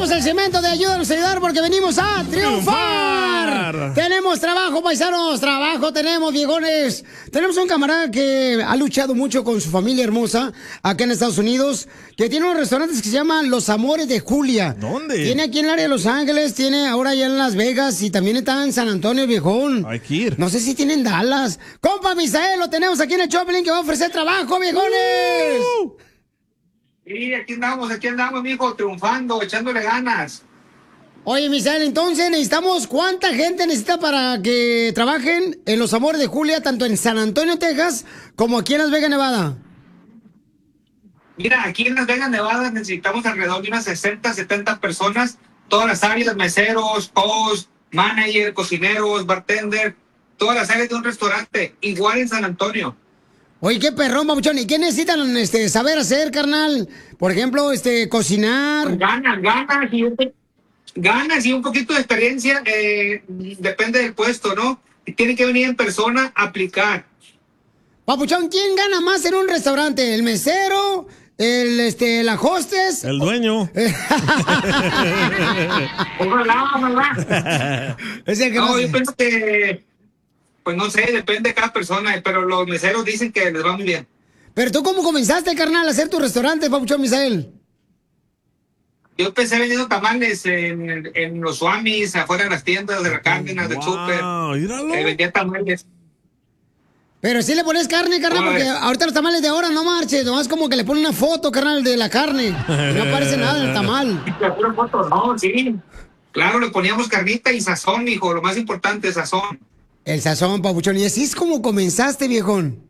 Llegamos al segmento de Ayúdanos a Ayudar porque venimos a triunfar. Tenemos trabajo, paisanos, trabajo tenemos, viejones. Tenemos un camarada que ha luchado mucho con su familia hermosa acá en Estados Unidos, que tiene unos restaurantes que se llaman Los Amores de Julia. ¿Dónde? Tiene aquí en el área de Los Ángeles, tiene ahora ya en Las Vegas y también está en San Antonio, viejón. Hay que ir. No sé si tiene en Dallas. Compa Misael, lo tenemos aquí en el Choplin que va a ofrecer trabajo, viejones. Sí, aquí andamos, mijo, triunfando, echándole ganas. Oye, Misael, entonces necesitamos, ¿cuánta gente necesita para que trabajen en Los Amores de Julia, tanto en San Antonio, Texas, como aquí en Las Vegas, Nevada? Mira, aquí en Las Vegas, Nevada, necesitamos alrededor de unas 60, 70 personas, todas las áreas, meseros, host, manager, cocineros, bartender, todas las áreas de un restaurante, igual en San Antonio. Oye, qué perrón, babuchón. ¿Y qué necesitan saber hacer, carnal? Por ejemplo, cocinar. Ganas y un poquito de experiencia, depende del puesto, ¿no? Y tienen que venir en persona a aplicar. Papuchón, ¿quién gana más en un restaurante? ¿El mesero? ¿La hostess? El dueño. Es el que no, más... yo pienso que, pues no sé, depende de cada persona, pero los meseros dicen que les va muy bien. ¿Pero tú cómo comenzaste, carnal, a hacer tu restaurante, Papuchón Misael? Yo empecé vendiendo tamales en los Swamis, afuera de las tiendas de la Cárdenas, del súper. Vendía tamales. Pero sí le pones carne, carnal, porque ahorita los tamales de ahora no marches, nomás como que le ponen una foto, carnal, de la carne. No aparece nada en el tamal. La foto, no, sí. Claro, le poníamos carnita y sazón, hijo, lo más importante, sazón. El sazón, Papuchón. Y así es como comenzaste, viejón.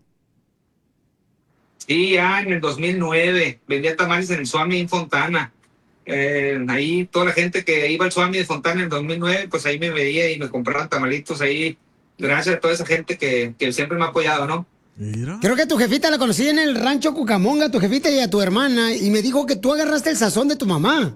Sí, ya en el 2009 vendía tamales en el Swami en Fontana. Ahí toda la gente que iba al Swami de Fontana en el 2009, pues ahí me veía y me compraban tamalitos ahí. Gracias a toda esa gente que siempre me ha apoyado, ¿no? Mira. Creo que tu jefita la conocí en el rancho Cucamonga, tu jefita y a tu hermana, y me dijo que tú agarraste el sazón de tu mamá.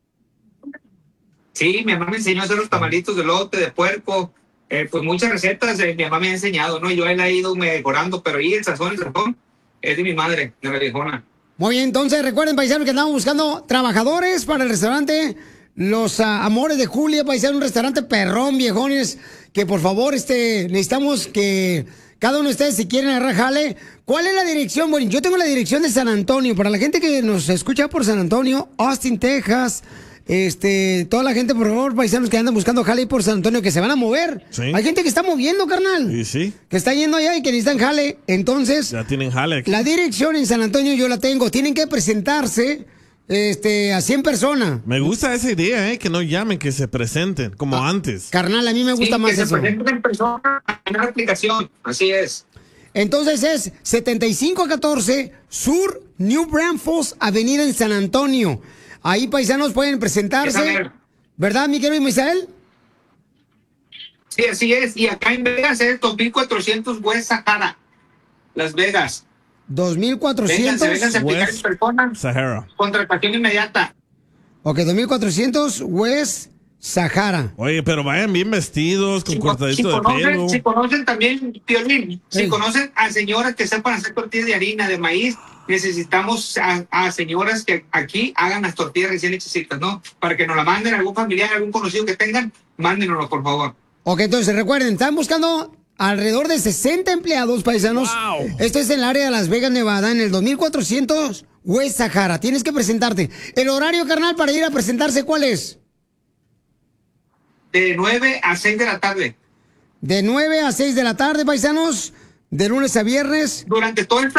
Sí, mi mamá me enseñó a hacer los tamalitos de lote, de puerco, pues muchas recetas mi mamá me ha enseñado, ¿no? Yo la he ido mejorando, pero ahí el sazón es de mi madre, de la viejona. Muy bien, entonces recuerden, paisanos, que estamos buscando trabajadores para el restaurante Los Amores de Julia, paisanos, un restaurante perrón, viejones, que por favor, necesitamos que cada uno de ustedes, si quieren agarrar jale. ¿Cuál es la dirección? Bueno, yo tengo la dirección de San Antonio, para la gente que nos escucha por San Antonio, Austin, Texas, toda la gente, por favor, paisanos que andan buscando jale por San Antonio, que se van a mover. Sí. Hay gente que está moviendo, carnal. Sí, sí. Que está yendo allá y que necesitan jale. Entonces, Ya tienen jale aquí. la dirección en San Antonio yo la tengo. Tienen que presentarse a 100 personas. Me gusta esa idea, que no llamen, que se presenten, como antes. Carnal, a mí me gusta más que eso. se presenten en persona en la aplicación, así es. Entonces es 7514 Sur New Braunfels Avenida en San Antonio. Ahí, paisanos, pueden presentarse. ¿Verdad, mi querido Misael? Sí, así es. Y acá en Vegas es 2400 West Sahara, Las Vegas. 2400 Vénganse a aplicar en persona. Sahara. Contratación inmediata. Ok, 2400 West Sahara. Oye, pero vayan bien vestidos, con cortadito de pelo. Si conocen también, Piolín, Sí. si conocen a señoras que sepan hacer tortillas de harina, de maíz, necesitamos a señoras que aquí hagan las tortillas recién hechecitas, ¿no? Para que nos la manden a algún familiar, algún conocido que tengan, mándenoslo, por favor. Ok, entonces recuerden, están buscando alrededor de 60 empleados, paisanos. Wow. Esto es en el área de Las Vegas, Nevada, en el 2400 West Sahara. Tienes que presentarte. El horario, carnal, para ir a presentarse, ¿cuál es? De 9 a 6 de la tarde. De 9 a 6 de la tarde, paisanos, de lunes a viernes. Durante toda esta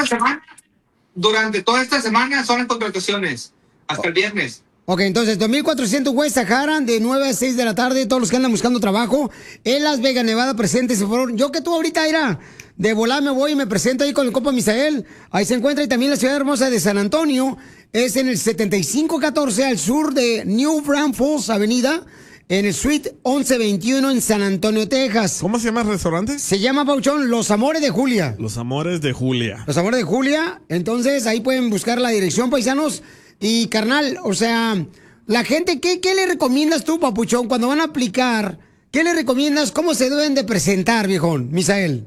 semana son las contrataciones, hasta el viernes. Ok, entonces, 2400 West Sahara, de 9 a 6 de la tarde, todos los que andan buscando trabajo en Las Vegas, Nevada, preséntese, por favor. Yo que tú ahorita, irá, de volar me voy y me presento ahí con el compa Misael. Ahí se encuentra, y también la ciudad hermosa de San Antonio, es en el 7514 al sur de New Braunfels Avenida, en el Suite 1121 en San Antonio, Texas. ¿Cómo se llama el restaurante? Se llama, Pauchón, Los Amores de Julia. Los Amores de Julia. Los Amores de Julia. Entonces, ahí pueden buscar la dirección, paisanos. Y, carnal, o sea, la gente, ¿qué le recomiendas tú, papuchón, cuando van a aplicar? ¿Qué le recomiendas? ¿Cómo se deben de presentar, viejón, Misael?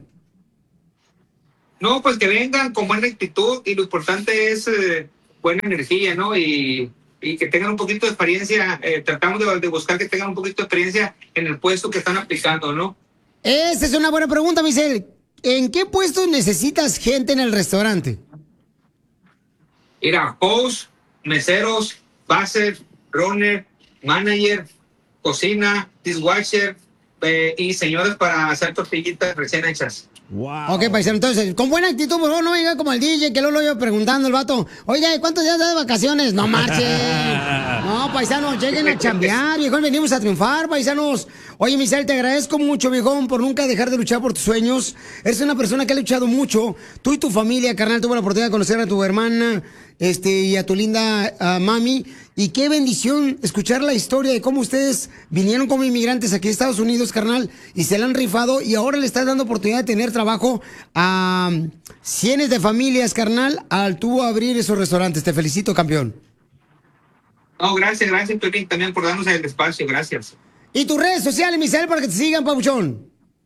No, pues que vengan con buena actitud y lo importante es buena energía, ¿no? Y y que tengan un poquito de experiencia, tratamos de buscar que tengan un poquito de experiencia en el puesto que están aplicando, ¿no? Esa es una buena pregunta, Misael. ¿En qué puestos necesitas gente en el restaurante? Mira, host, meseros, buzzer, runner, manager, cocina, dishwasher y señores para hacer tortillitas recién hechas. Wow. Ok, paisano, entonces, con buena actitud, por favor, no venga como el DJ, que luego lo iba preguntando el vato. Oiga, ¿cuántos días da de vacaciones? No marchen. No, paisanos, lleguen a chambear, viejón, venimos a triunfar, paisanos. Oye, Misael, te agradezco mucho, viejón, por nunca dejar de luchar por tus sueños. Eres una persona que ha luchado mucho. Tú y tu familia, carnal, tuve la oportunidad de conocer a tu hermana, y a tu linda mami. Y qué bendición escuchar la historia de cómo ustedes vinieron como inmigrantes aquí a Estados Unidos, carnal, y se la han rifado y ahora le estás dando oportunidad de tener trabajo a cientos de familias, carnal, al tú abrir esos restaurantes. Te felicito, campeón. No, gracias, Piolín, también por darnos el espacio, gracias. ¿Y tus redes sociales, Misael, para que te sigan, papuchón?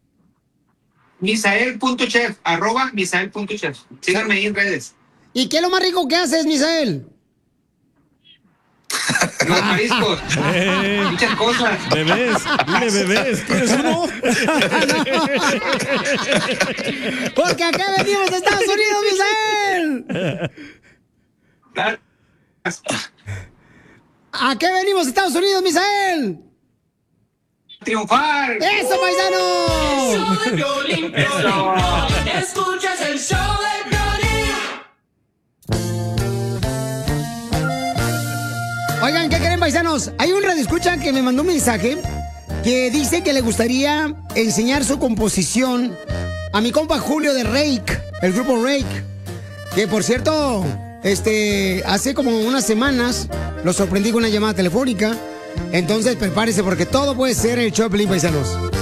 Misael.chef, @Misael.chef. Síganme ahí en redes. ¿Y qué es lo más rico que haces, Misael? Los mariscos. Muchas cosas. Bebés, dile bebés. ¿Quieres uno? Porque acá venimos de Estados Unidos, Misael. ¿A qué venimos de Estados Unidos, Misael? ¡Triunfar! ¡Eso, paisano! El show de Piolín, Piolín. Escuchas el show de Piolín. Oigan, ¿qué creen, paisanos? Hay un radioescucha que me mandó un mensaje que dice que le gustaría enseñar su composición a mi compa Julio de Rake, el grupo Rake, que por cierto, hace como unas semanas lo sorprendí con una llamada telefónica. Entonces prepárese porque todo puede ser el show de Piolín, paisanos.